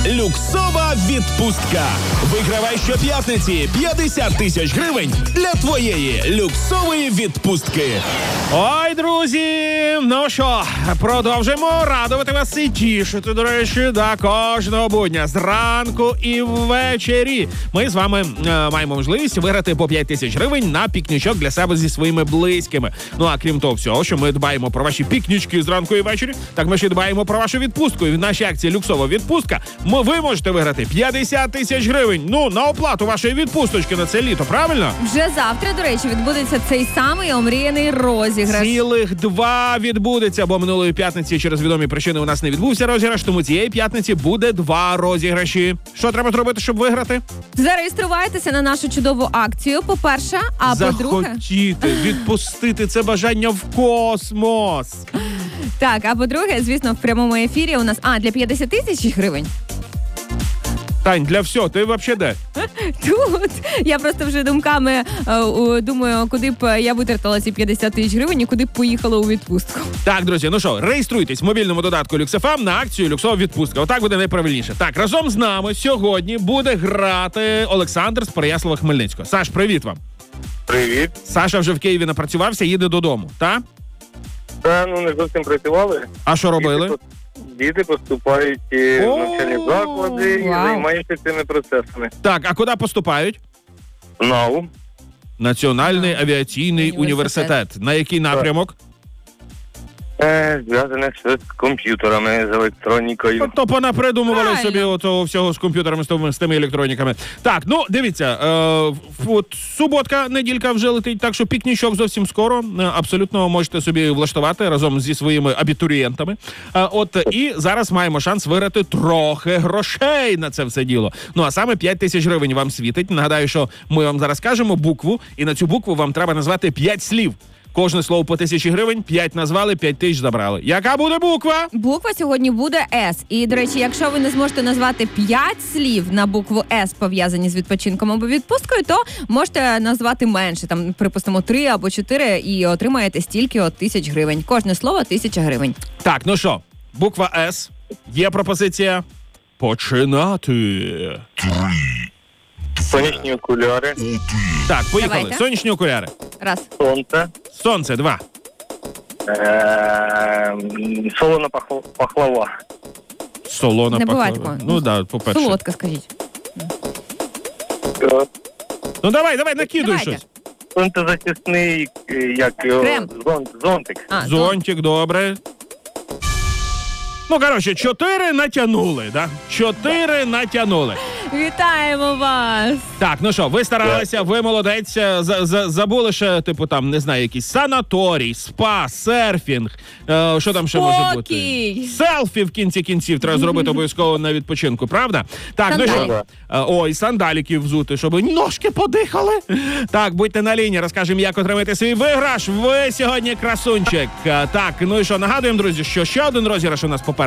Люксова відпустка. Вигравай щоп'ятниці 50 тисяч гривень для твоєї люксової відпустки. Ой, друзі, ну що, продовжимо радувати вас і тішити, до речі, кожного будня, зранку і ввечері. Ми з вами маємо можливість виграти по 5 тисяч гривень на пікнічок для себе зі своїми близькими. Ну, а крім того всього, що ми дбаємо про ваші пікнічки зранку і ввечері, так ми ще дбаємо про вашу відпустку. І в нашій акції «Люксова відпустка» ви можете виграти 50 тисяч гривень, на оплату вашої відпусточки на це літо, правильно? Вже завтра, до речі, відбудеться цей самий омріяний розіграш. Цілих 2 відбудеться, бо минулої п'ятниці через відомі причини у нас не відбувся розіграш, тому цієї п'ятниці буде 2 розіграші. Що треба зробити, щоб виграти? Зареєструвайтеся на нашу чудову акцію, по-перше, а по-друге... Захотіти відпустити це бажання в космос. Так, а по-друге, звісно, в прямому ефірі у нас... для 50 тисяч гривень? Тань, для всього, ти взагалі де? Тут. Я просто вже думками думаю, куди б я витратила ці 50 тисяч гривень і куди б поїхала у відпустку. Так, друзі, ну що, реєструйтесь в мобільному додатку Люкс.ФМ на акцію «Люксова відпустка». Отак буде найправильніше. Так, разом з нами сьогодні буде грати Олександр з Переяслава-Хмельницького. Саш, привіт вам. Привіт. Саша вже в Києві напрацювався, їде додому, так? Не зовсім працювали. А що робили? Діти поступають в навчальні заклади і займаються цими процесами. Так, а куди поступають? НАУ. Національний авіаційний університет. На який напрямок? Зв'язане з комп'ютерами, з електронікою. То понапридумували Правильно. собі отого всього з комп'ютерами, з тими електроніками. Так, дивіться, от суботка, неділька вже летить, так що пікнічок зовсім скоро. Абсолютно можете собі влаштувати разом зі своїми абітурієнтами. І зараз маємо шанс виграти трохи грошей на це все діло. А саме 5 тисяч гривень вам світить. Нагадаю, що ми вам зараз кажемо букву, і на цю букву вам треба назвати 5 слів. Кожне слово по 1000 гривень, 5 назвали, 5 тисяч забрали. Яка буде буква? Буква сьогодні буде «С». І, до речі, якщо ви не зможете назвати 5 слів на букву «С», пов'язані з відпочинком або відпусткою, то можете назвати менше, там, припустимо, 3 або 4, і отримаєте стільки 1000 гривень. Кожне слово 1000 гривень. Так, ну що, буква «С». Є пропозиція починати. Сонячні окуляри. Так, поїхали. Давайте. Сонячні окуляри. Раз. Сонце. Сонце, 2. Солона пахлава. Солона Не буває пахлава. такого. по-перше. Солодка, скажіть. Давай, накидуй Давайте. щось. Сонцезахисний, як його? Крем. Зонтик. Зонтик, добре. 4 натягнули, да? 4 натягнули. Вітаємо вас! Так, ну що, ви старалися, ви молодець, забули ще, не знаю, якийсь санаторій, спа, серфінг, що там ще може бути? Спокій! Селфі в кінці кінців треба зробити обов'язково на відпочинку, правда? Так, Сандалі. і сандаліки взути, щоб ножки подихали. Так, будьте на лінії, розкажемо, як отримати свій виграш. Ви сьогодні красунчик. Так, ну і що, нагадуємо, друзі, що ще один розіграш у нас попереду.